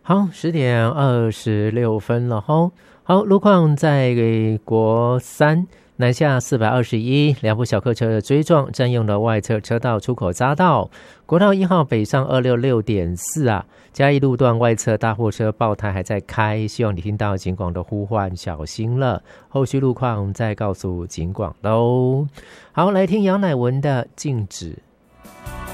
好，10:26了吼。好，路况在国三南下421，两部小客车的追撞占用了外侧车道出口匝道。国道1号北上266.4啊，嘉义路段外侧大货车爆胎还在开，希望你听到警广的呼唤，小心了。后续路况再告诉警广喽。好，来听杨乃文的《静止》。